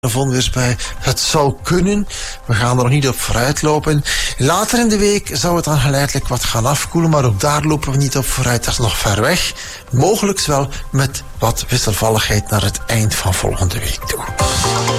Of onweersbui. Het zou kunnen. We gaan er nog niet op vooruit lopen. Later in de week zou het dan geleidelijk wat gaan afkoelen, maar ook daar lopen we niet op vooruit. Dat is nog ver weg. Mogelijk wel met wat wisselvalligheid naar het eind van volgende week toe.